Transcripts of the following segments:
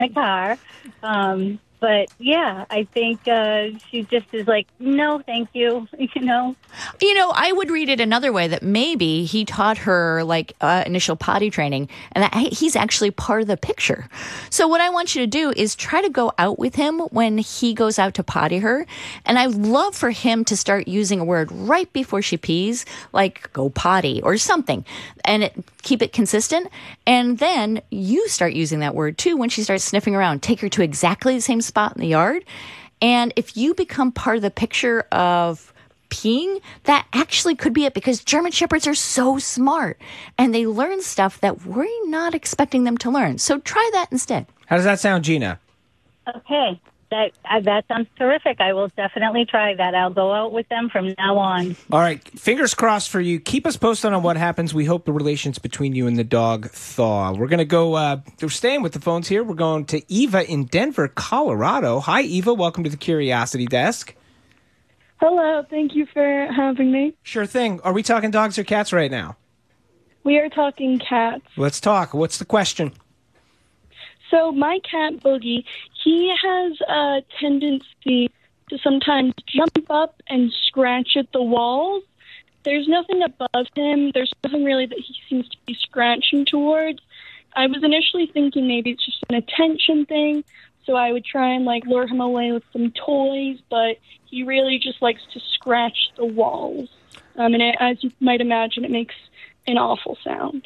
the car. But yeah, I think she just is like, no, thank you. I would read it another way, that maybe he taught her like initial potty training, and that he's actually part of the picture. So what I want you to do is try to go out with him when he goes out to potty her. And I'd love for him to start using a word right before she pees, like go potty or something, and keep it consistent. And then you start using that word too when she starts sniffing around. Take her to exactly the same spot in the yard. And if you become part of the picture of peeing, that actually could be it, because German Shepherds are so smart and they learn stuff that we're not expecting them to learn. So try that instead. How does that sound, Gina? Okay. That sounds terrific. I will definitely try that. I'll go out with them from now on. All right. Fingers crossed for you. Keep us posted on what happens. We hope the relations between you and the dog thaw. We're going to go, we're staying with the phones here. We're going to Eva in Denver, Colorado. Hi, Eva. Welcome to the Curiosity Desk. Hello. Thank you for having me. Sure thing. Are we talking dogs or cats right now? We are talking cats. Let's talk. What's the question? So my cat, Boogie, he has a tendency to sometimes jump up and scratch at the walls. There's nothing above him. There's nothing really that he seems to be scratching towards. I was initially thinking maybe it's just an attention thing, so I would try and lure him away with some toys, but he really just likes to scratch the walls. And as you might imagine, it makes an awful sound.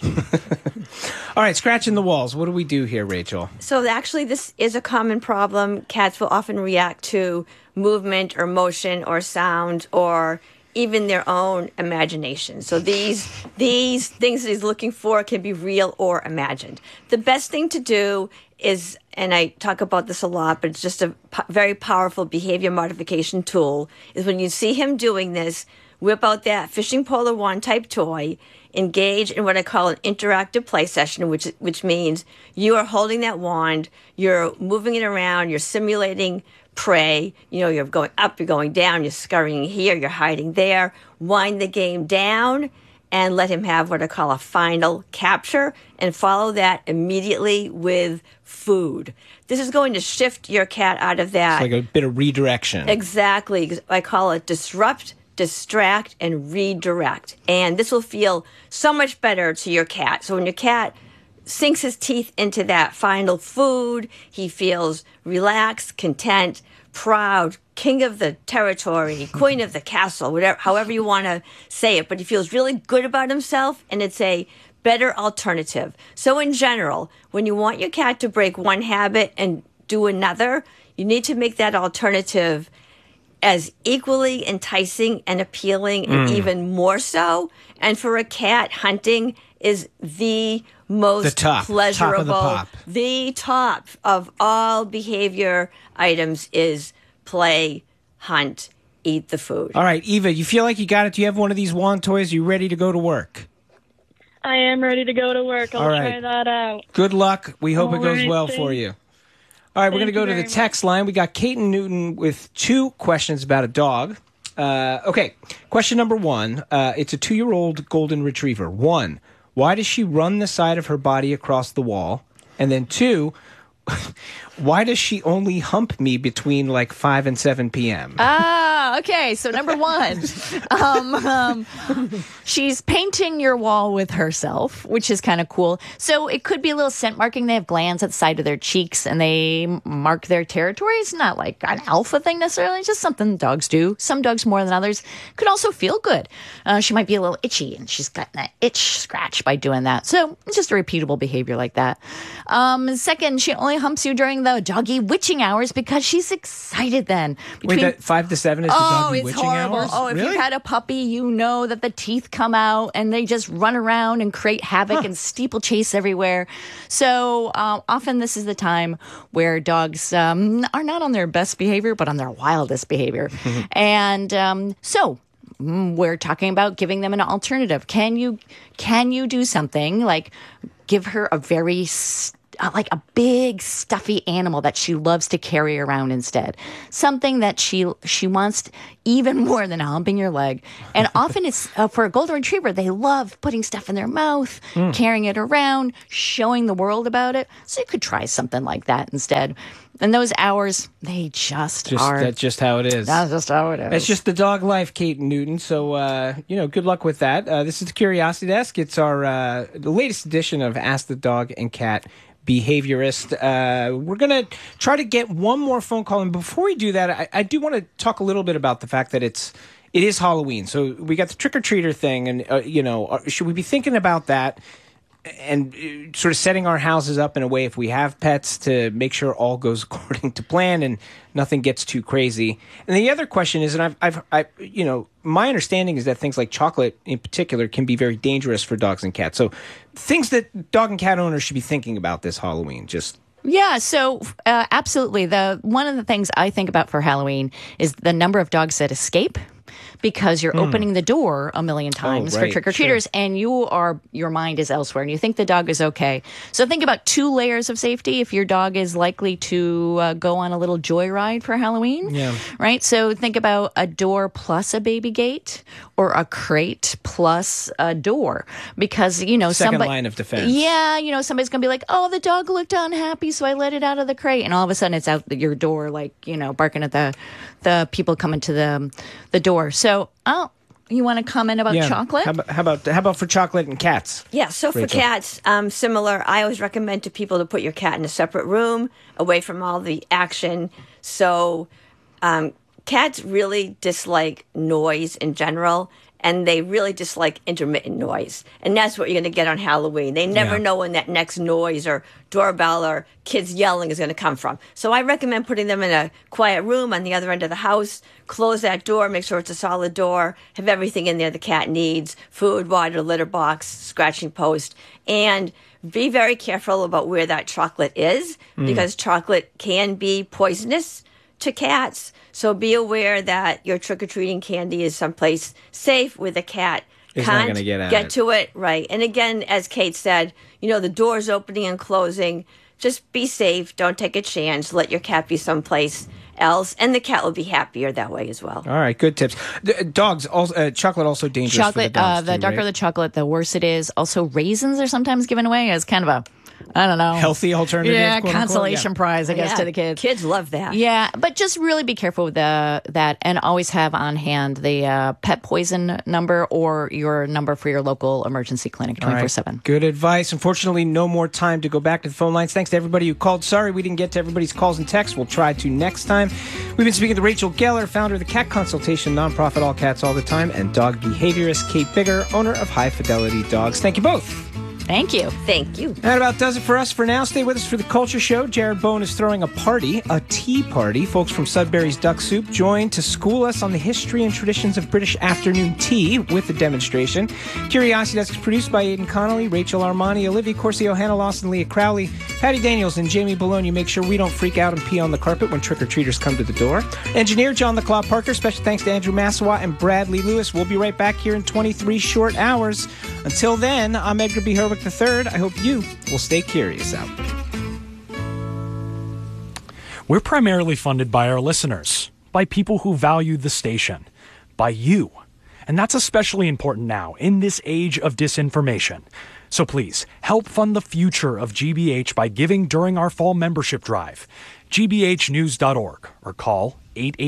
All right, scratching the walls. What do we do here, Rachel? So actually, this is a common problem. Cats will often react to movement or motion or sound or even their own imagination. So these things that he's looking for can be real or imagined. The best thing to do is, and I talk about this a lot, but it's just a very powerful behavior modification tool, is when you see him doing this, whip out that fishing pole or wand type toy, engage in what I call an interactive play session, which means you are holding that wand, you're moving it around, you're simulating prey, you're going up, you're going down, you're scurrying here, you're hiding there. Wind the game down and let him have what I call a final capture, and follow that immediately with food. This is going to shift your cat out of that. It's like a bit of redirection. Exactly. I call it disrupt, distract, and redirect. And this will feel so much better to your cat. So when your cat sinks his teeth into that final food, he feels relaxed, content, proud, king of the territory, queen of the castle, whatever, however you want to say it. But he feels really good about himself, and it's a better alternative. So in general, when you want your cat to break one habit and do another, you need to make that alternative as equally enticing and appealing, and even more so. And for a cat, hunting is the most pleasurable. The top of all behavior items is play, hunt, eat the food. All right, Eva, you feel like you got it? Do you have one of these wand toys? Are you ready to go to work? I am ready to go to work. I'll try that out. Good luck. We hope it goes well for you. All right, we're going to go to the text line. We got Kate and Newton with 2 questions about a dog. Okay, question number 1. It's a 2-year-old golden retriever. 1, why does she run the side of her body across the wall? And then 2, why does she only hump me between 5 and 7 p.m.? Okay. So number 1, she's painting your wall with herself, which is kind of cool. So it could be a little scent marking. They have glands at the side of their cheeks, and they mark their territory. It's not like an alpha thing necessarily. It's just something dogs do. Some dogs more than others. Could also feel good. She might be a little itchy, and she's got that itch scratch by doing that. So it's just a repeatable behavior like that. Second, she only humps you during the doggy witching hours because she's excited then. Wait, that 5 to 7 is the doggy witching horrible. hours? Oh, if really? you've had a puppy, you know that the teeth come out and they just run around and create havoc and steeplechase everywhere. So often this is the time where dogs are not on their best behavior, but on their wildest behavior. And so we're talking about giving them an alternative. Can you do something like give her a very like a big stuffy animal that she loves to carry around instead. Something that she wants even more than humping your leg. And often it's for a golden retriever, they love putting stuff in their mouth, carrying it around, showing the world about it. So you could try something like that instead. And those hours, they just are. That's just how it is. That's just how it is. It's just the dog life, Kate Newton. So, good luck with that. This is the Curiosity Desk. It's our the latest edition of Ask the Dog and Cat Behaviorist. We're going to try to get one more phone call. And before we do that, I do want to talk a little bit about the fact that it is Halloween. So we got the trick-or-treater thing. And, should we be thinking about that? And sort of setting our houses up in a way, if we have pets, to make sure all goes according to plan and nothing gets too crazy. And the other question is, and my understanding is that things like chocolate in particular can be very dangerous for dogs and cats. So things that dog and cat owners should be thinking about this Halloween, Yeah, so absolutely. One of the things I think about for Halloween is the number of dogs that escape, because you're opening the door a million times for trick-or-treaters, and your mind is elsewhere, and you think the dog is okay. So think about 2 layers of safety if your dog is likely to go on a little joyride for Halloween, right? So think about a door plus a baby gate, or a crate plus a door, because, second line of defense. Yeah, somebody's going to be like, oh, the dog looked unhappy, so I let it out of the crate, and all of a sudden it's out your door, like, barking at the people coming to the door. So, you want to comment about chocolate? How about for chocolate and cats? Yeah, so for Rachel. cats, similar. I always recommend to people to put your cat in a separate room, away from all the action. So cats really dislike noise in general, and they really dislike intermittent noise. And that's what you're going to get on Halloween. They never know when that next noise or doorbell or kids yelling is going to come from. So I recommend putting them in a quiet room on the other end of the house. Close that door, make sure it's a solid door, have everything in there the cat needs: food, water, litter box, scratching post. And be very careful about where that chocolate is, because chocolate can be poisonous to cats. So be aware that your trick-or-treating candy is someplace safe where the cat can't get to it. Right. And again, as Kate said, the door's opening and closing. Just be safe. Don't take a chance. Let your cat be someplace else, and the cat will be happier that way as well. All right, good tips. Dogs, chocolate also dangerous for the dogs. The darker the chocolate, the worse it is. Also, raisins are sometimes given away as kind of a, I don't know, healthy alternative. Yeah, consolation prize, I guess, to the kids. Kids love that. Yeah, but just really be careful with that, and always have on hand the pet poison number or your number for your local emergency clinic 24/7. Right. Good advice. Unfortunately, no more time to go back to the phone lines. Thanks to everybody who called. Sorry we didn't get to everybody's calls and texts. We'll try to next time. We've been speaking to Rachel Geller, founder of the Cat Consultation nonprofit All Cats All the Time, and dog behaviorist Kate Bigger, owner of High Fidelity Dogs. Thank you both. Thank you. Thank you. That about does it for us for now. Stay with us for the Culture Show. Jared Bone is throwing a tea party. Folks from Sudbury's Duck Soup join to school us on the history and traditions of British afternoon tea with a demonstration. Curiosity Desk is produced by Aidan Connolly, Rachel Armani, Olivia Corcio, Hannah Lawson, Leah Crowley, Patty Daniels, and Jamie Bologna. Make sure we don't freak out and pee on the carpet when trick-or-treaters come to the door. Engineer John the Claw Parker. Special thanks to Andrew Massawa and Bradley Lewis. We'll be right back here in 23 short hours. Until then, I'm Edgar B. Herwick III. I hope you will stay curious out there. We're primarily funded by our listeners, by people who value the station, by you. And that's especially important now, in this age of disinformation. So please, help fund the future of GBH by giving during our fall membership drive. gbhnews.org, or call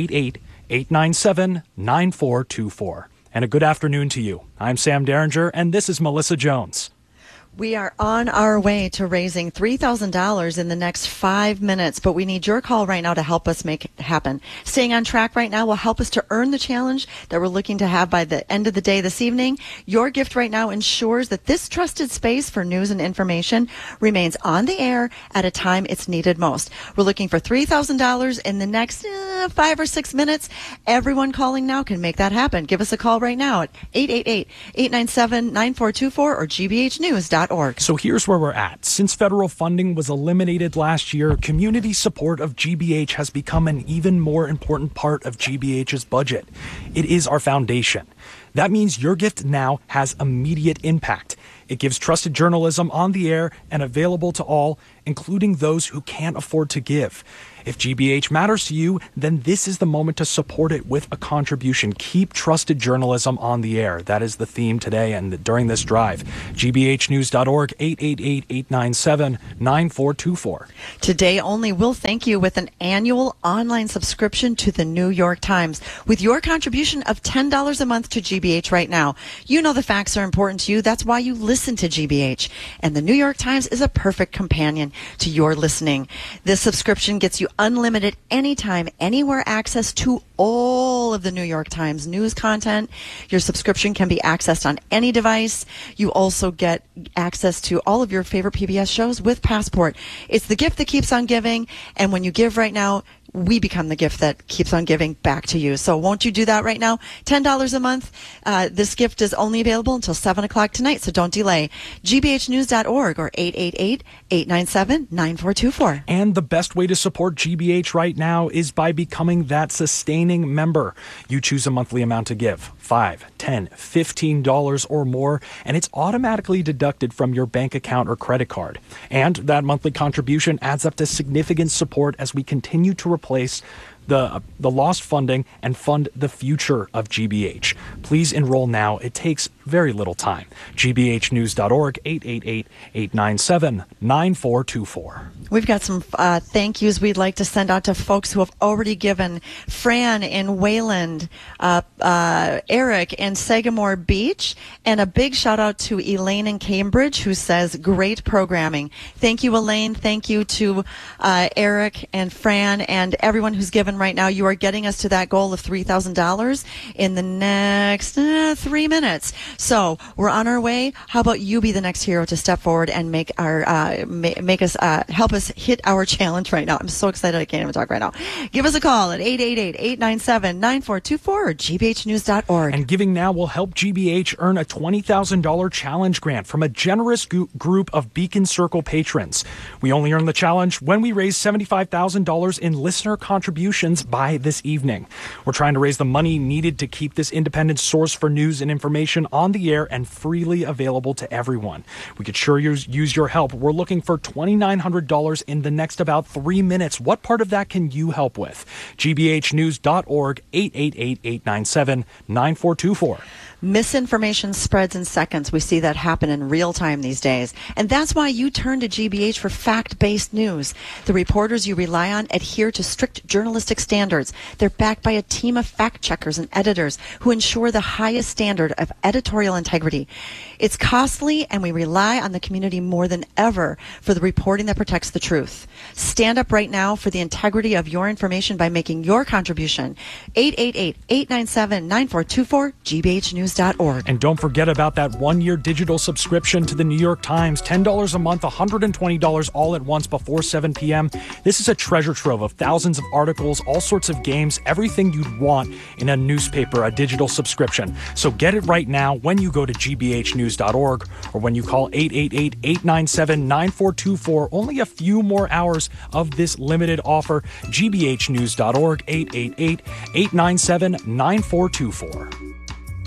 888-897-9424. And a good afternoon to you. I'm Sam Derringer, and this is Melissa Jones. We are on our way to raising $3,000 in the next 5 minutes, but we need your call right now to help us make it happen. Staying on track right now will help us to earn the challenge that we're looking to have by the end of the day this evening. Your gift right now ensures that this trusted space for news and information remains on the air at a time it's needed most. We're looking for $3,000 in the next 5 or 6 minutes. Everyone calling now can make that happen. Give us a call right now at 888-897-9424 or gbhnews.org. So here's where we're at. Since federal funding was eliminated last year, community support of GBH has become an even more important part of GBH's budget. It is our foundation. That means your gift now has immediate impact. It gives trusted journalism on the air and available to all including those who can't afford to give. If GBH matters to you, then this is the moment to support it with a contribution. Keep trusted journalism on the air. That is the theme today and during this drive. GBHnews.org, 888-897-9424. Today only, we'll thank you with an annual online subscription to the New York Times with your contribution of $10 a month to GBH right now. You know the facts are important to you. That's why you listen to GBH. And the New York Times is a perfect companion to your listening. This subscription gets you unlimited anytime, anywhere access to all of the New York Times news content. Your subscription can be accessed on any device. You also get access to all of your favorite PBS shows with Passport. It's the gift that keeps on giving, and when you give right now, we become the gift that keeps on giving back to you. So won't you do that right now? $10 a month. This gift is only available until 7 o'clock tonight, so don't delay. GBHnews.org or 888-897-9424. And the best way to support GBH right now is by becoming that sustaining member. You choose a monthly amount to give, $5, $10, $15 or more, and it's automatically deducted from your bank account or credit card. And that monthly contribution adds up to significant support as we continue to replace the lost funding and fund the future of GBH. Please enroll now. It takes very little time. GBHnews.org, 888-897-9424. We've got some thank yous we'd like to send out to folks who have already given. Fran in Wayland, Eric in Sagamore Beach, and a big shout out to Elaine in Cambridge who says, great programming. Thank you, Elaine. Thank you to Eric and Fran and everyone who's given right now. You are getting us to that goal of $3,000 in the next 3 minutes. So we're on our way. How about you be the next hero to step forward and make our help us hit our challenge right now? I'm so excited I can't even talk right now. Give us a call at 888-897-9424 or gbhnews.org. And giving now will help GBH earn a $20,000 challenge grant from a generous group of Beacon Circle patrons. We only earn the challenge when we raise $75,000 in listener contributions by this evening. We're trying to raise the money needed to keep this independent source for news and information on the air and freely available to everyone. We could sure use your help. We're looking for $2,900 in the next about 3 minutes. What part of that can you help with? GBHnews.org, 888-897-9424. Misinformation spreads in seconds. We see that happen in real time these days. And that's why you turn to GBH for fact-based news. The reporters you rely on adhere to strict journalistic standards. They're backed by a team of fact-checkers and editors who ensure the highest standard of editorial integrity. It's costly, and we rely on the community more than ever for the reporting that protects the truth. Stand up right now for the integrity of your information by making your contribution. 888-897-9424, GBHnews.org. And don't forget about that 1-year digital subscription to the New York Times. $10 a month, $120 all at once before 7 p.m. This is a treasure trove of thousands of articles, all sorts of games, everything you'd want in a newspaper, a digital subscription. So get it right now when you go to gbhnews.org or when you call 888-897-9424. Only a few more hours of this limited offer. gbhnews.org, 888-897-9424.